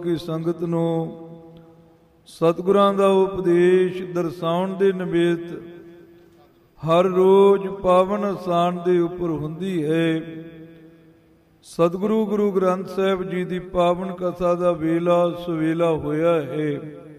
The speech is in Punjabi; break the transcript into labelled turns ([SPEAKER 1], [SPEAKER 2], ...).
[SPEAKER 1] ਕੀ ਸੰਗਤ ਨੂੰ ਸਤਿਗੁਰਾਂ ਦਾ ਉਪਦੇਸ਼ ਦਰਸਾਉਣ ਦੇ ਨਿਮਿਤ ਹਰ ਰੋਜ਼ ਪਾਵਨ ਅਸਥਾਨ ਦੇ ਉੱਪਰ ਹੁੰਦੀ ਹੈ। ਸਤਿਗੁਰੂ ਗੁਰੂ ਗ੍ਰੰਥ ਸਾਹਿਬ ਜੀ ਦੀ ਪਾਵਨ ਕਥਾ ਦਾ ਵੇਲਾ ਸੁਵੇਲਾ ਹੋਇਆ ਹੈ।